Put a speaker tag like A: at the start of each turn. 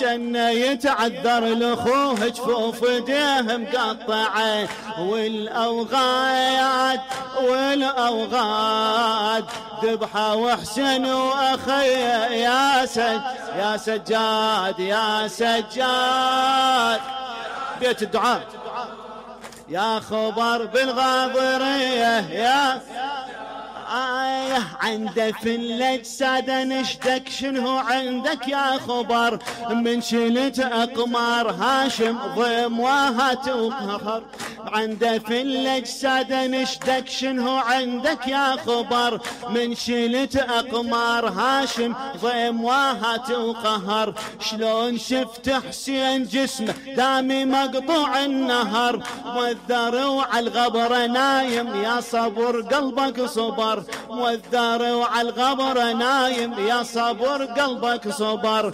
A: جنة يتعذر لأخوه جفوف ايديه مقطعه، والأوغاد ذبحه وحسن وأخيه يا سجاد يا سجاد. بيت الدعاء يا خبر بالغاضرية يا عنده في الأجساد نشدك شنو عندك يا خبر، من شلت أقمار هاشم ضم وهات وقهر. عنده في الأجساد نشدك شنو عندك يا خبر، من شلت أقمار هاشم ضم وهات وقهر. شلون شفت حسين جسمه دامي مقطوع النهر، موذر وعلى الغبر نايم يا صبر قلبك صبر، موذر وعلى الغبر نايم يا صبر قلبك صبر.